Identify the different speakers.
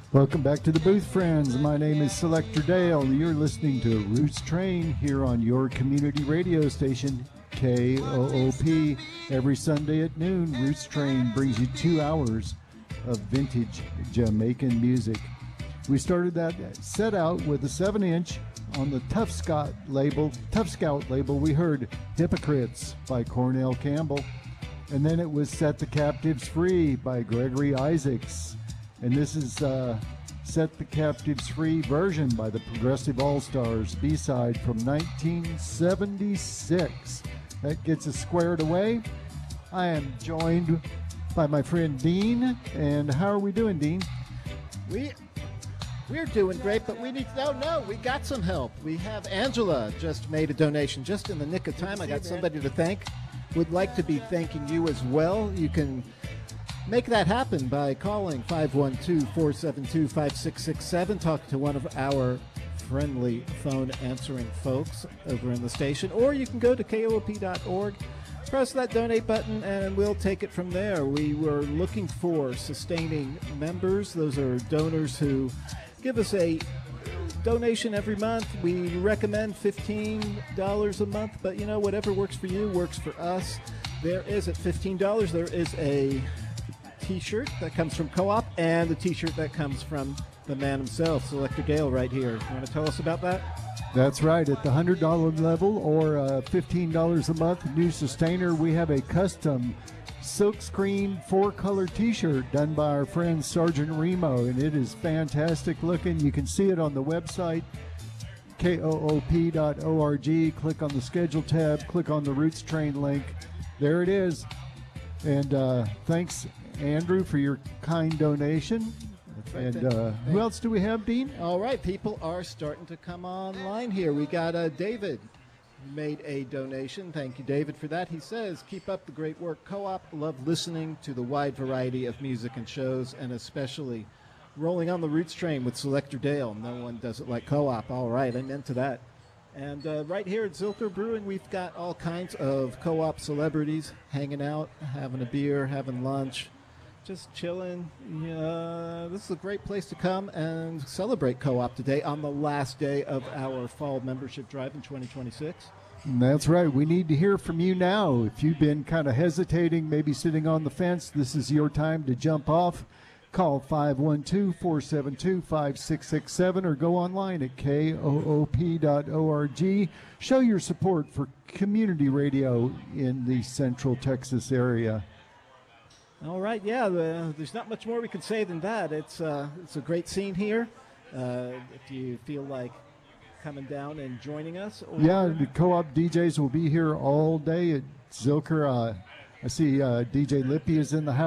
Speaker 1: Welcome back to the booth, friends. My name is Selector Dale. You're listening to Roots Train here on your community radio station, KOOP. Every Sunday at noon, Roots Train brings you 2 hours of vintage Jamaican music. We started that set out with a 7-inch on the Tough Scout label. We heard Hypocrites by Cornell Campbell. And then it was Set the Captives Free by Gregory Isaacs. And this is Set the Captives Free version by the Progressive All-Stars, B-side from 1976. That gets us squared away. I am joined by my friend Dean. And how are we doing, Dean?
Speaker 2: We're doing great, but we need to know, we got some help. We have Angela just made a donation just in the nick of time. I got somebody to thank. Would like to be thanking you as well. You can make that happen by calling 512-472-5667. Talk to one of our friendly phone answering folks over in the station. Or you can go to koop.org, press that donate button, and we'll take it from there. We were looking for sustaining members. Those are donors who give us a donation every month. We recommend $15 a month, but whatever works for you works for us. There is at $15, there is a t-shirt that comes from Co-op and a t-shirt that comes from the man himself, Selector Gale, right here. You want to tell us about that?
Speaker 1: That's right. At the $100 level or $15 a month, new sustainer, we have a custom silkscreen 4-color t-shirt done by our friend Sergeant Remo, and it is fantastic looking. You can see it on the website, koop.org. Click on the schedule tab, click on the Roots Train link. There it is. And thanks, Andrew, for your kind donation. And who else do we have, Dean?
Speaker 2: All right, people are starting to come online here. We got David made a donation. Thank you, David, for that. He says, keep up the great work, Co-op. Love listening to the wide variety of music and shows, and especially rolling on the Roots Train with Selector Dale. No one does it like Co-op. All right, I'm into that. And right here at Zilker Brewing, we've got all kinds of Co-op celebrities hanging out, having a beer, having lunch, just chilling. This is a great place to come and celebrate Co-op today on the last day of our fall membership drive in 2026.
Speaker 1: That's right. We need to hear from you now. If you've been kind of hesitating, maybe sitting on the fence, this is your time to jump off. Call 512-472-5667 or go online at koop.org. Show your support for community radio in the Central Texas area.
Speaker 2: All right, yeah, there's not much more we can say than that. It's a great scene here. If you feel like coming down and joining us.
Speaker 1: Yeah, the Co-op DJs will be here all day at Zilker. I see DJ Lippy is in the house.